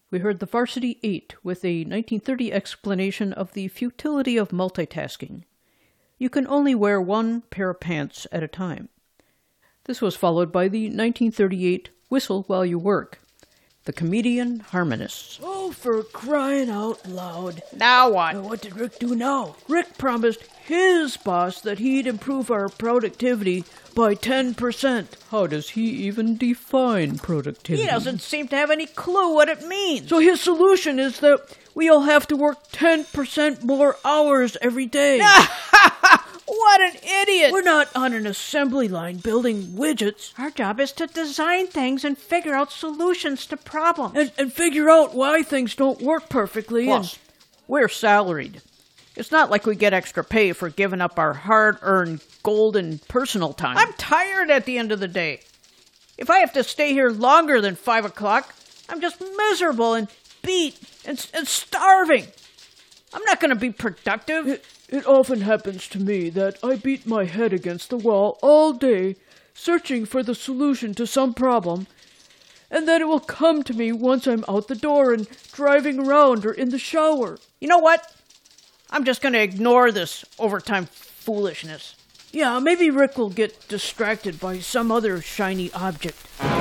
We heard the Varsity 8 with a 1930 explanation of the futility of multitasking. You can only wear one pair of pants at a time. This was followed by the 1938 Whistle While You Work, the Comedian Harmonists. Oh, for crying out loud. Now what? What did Rick do now? Rick promised his boss that he'd improve our productivity by 10%. How does he even define productivity? He doesn't seem to have any clue what it means. So his solution is that we all have to work 10% more hours every day. What an idiot! We're not on an assembly line building widgets. Our job is to design things and figure out solutions to problems. And figure out why things don't work perfectly. Plus, we're salaried. It's not like we get extra pay for giving up our hard-earned golden personal time. I'm tired at the end of the day. If I have to stay here longer than 5 o'clock, I'm just miserable and beat and starving. I'm not going to be productive. It often happens to me that I beat my head against the wall all day, searching for the solution to some problem, and then it will come to me once I'm out the door and driving around or in the shower. You know what? I'm just going to ignore this overtime foolishness. Yeah, maybe Rick will get distracted by some other shiny object.